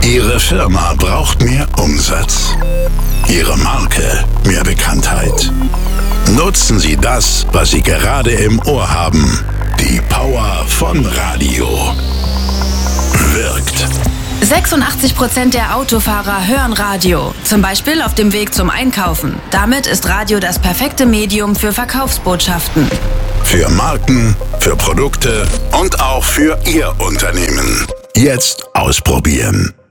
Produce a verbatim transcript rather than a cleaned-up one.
Ihre Firma braucht mehr Umsatz. Ihre Marke mehr Bekanntheit. Nutzen Sie das, was Sie gerade im Ohr haben. Die Power von Radio. Wirkt. sechsundachtzig Prozent der Autofahrer hören Radio, zum Beispiel auf dem Weg zum Einkaufen. Damit ist Radio das perfekte Medium für Verkaufsbotschaften. Für Marken, für Produkte und auch für Ihr Unternehmen. Jetzt ausprobieren.